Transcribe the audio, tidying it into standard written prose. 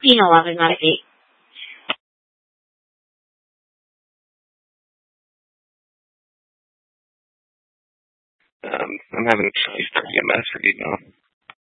11, not an 8. I'm having trouble starting EMS for you now.